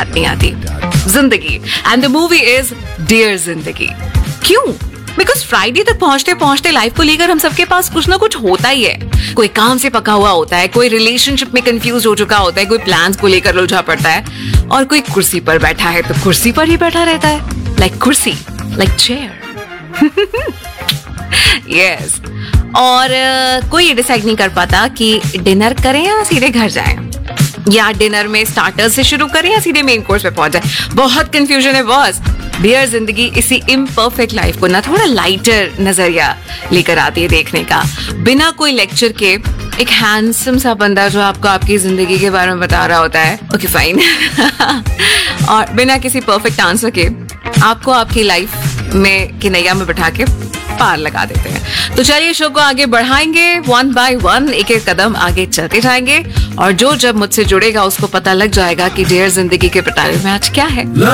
बात नहीं आती, जिंदगी। And the movie is dear जिंदगी। क्यों? बिकॉज फ्राइडे तक पहुंचते पहुंचते लाइफ को लेकर हम सबके पास कुछ ना कुछ होता ही है। कोई काम से पका हुआ होता है, कोई रिलेशनशिप में कंफ्यूज हो चुका होता है, कोई प्लान्स को लेकर उलझा पड़ता है, और कोई कुर्सी पर बैठा है तो कुर्सी पर ही बैठा रहता है, लाइक कुर्सी, लाइक चेयर। यस। और कोई डिसाइड नहीं कर पाता कि डिनर करें या सीधे घर जाएं, या डिनर में स्टार्टर्स से शुरू करें या सीधे मेन कोर्स पे पहुंच जाए। बहुत कंफ्यूजन है बॉस। डियर जिंदगी इसी इम्परफेक्ट लाइफ को ना थोड़ा लाइटर नजरिया लेकर आती है देखने का, बिना कोई लेक्चर के। एक हैंडसम सा बंदा जो आपको आपकी जिंदगी के बारे में बता रहा होता है, ओके फाइन, और बिना किसी परफेक्ट आंसर के आपको आपकी लाइफ में की नैया में बैठा के पार लगा देते हैं। तो चलिए शो को आगे बढ़ाएंगे, 1 by 1 एक एक कदम आगे चलते जाएंगे, और जो जब मुझसे जुड़ेगा उसको पता लग जाएगा कि डियर जिंदगी के पिटारे में आज क्या है।